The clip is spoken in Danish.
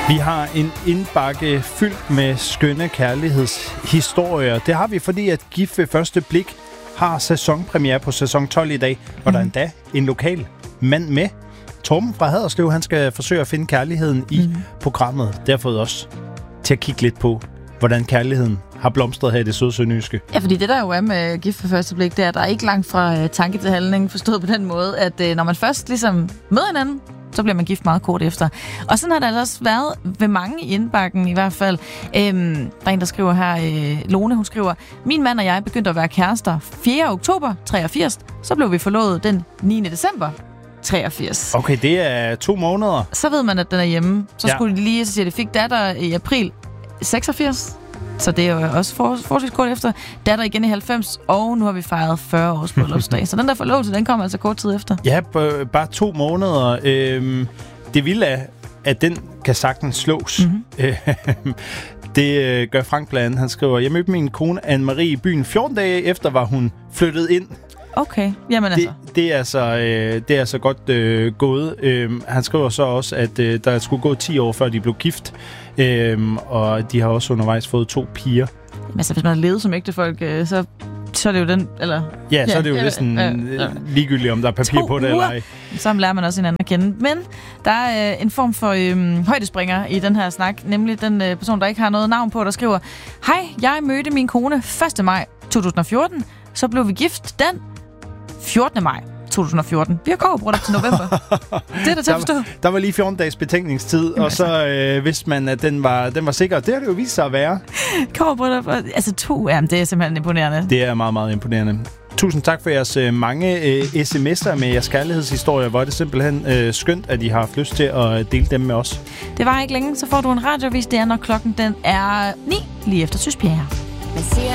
Vi har en indbakke fyldt med skønne kærlighedshistorier. Det har vi, fordi at Gift ved første blik har sæsonpremiere på sæson 12 i dag, og der er endda en lokal mand med. Torben fra Haderslev, han skal forsøge at finde kærligheden i programmet. Det har fået os til at kigge lidt på, hvordan kærligheden har blomstret her i det sødsønderjyske. Ja, fordi det der jo er med Gift ved første blik, det er, at der er ikke langt fra tanke til handling, forstået på den måde, at når man først ligesom møder hinanden, så bliver man gift meget kort efter. Og sådan har der også været ved mange i indbakken i hvert fald. Der er en, der skriver her, Lone, hun skriver, min mand og jeg begyndte at være kærester 4. oktober 83, så blev vi forlovet den 9. december 83. Okay, det er 2 måneder. Så ved man, at den er hjemme. Så skulle de lige, så siger de, fik datter i april 86. Så det er jo også forholdsvis kort efter. Datter igen i 90, og nu har vi fejret 40 års bryllupsdag. Så den der forlovelse, den kommer altså kort tid efter. Ja, bare 2 måneder. Det vilde er, at den kan sagtens slås. Det gør Frank blandt andet. Han skriver, jeg mødte min kone Anne-Marie i byen 14 dage efter, var hun flyttet ind. Okay, jamen altså. Det er altså godt gået. Han skriver så også, at der skulle gå 10 år, før de blev gift. Og de har også undervejs fået 2 piger. Jamen altså, hvis man har levet som ægtefolk, så er det jo den, eller... Ja, så er det jo næsten ligegyldigt, om der er papir på det eller ej. Så lærer man også hinanden at kende. Men der er en form for højdespringer i den her snak, nemlig den person, der ikke har noget navn på, der skriver, hej, jeg mødte min kone 1. maj 2014, så blev vi gift den 14. maj 2014. Vi har kobberbryllup til november. Det er der til at forstå. Der var lige 14 dages betænkningstid, og så vidste man, at den var sikker. Det har det jo vist sig at være. Kobberbryllup, altså 2, det er simpelthen imponerende. Det er meget, meget imponerende. Tusind tak for jeres mange sms'er med jeres kærlighedshistorier. Hvor er det simpelthen skønt, at I har haft lyst til at dele dem med os. Det var ikke længe, så får du en radiovis. Det er, når klokken den er 9, lige efter Søsbjerg. Man siger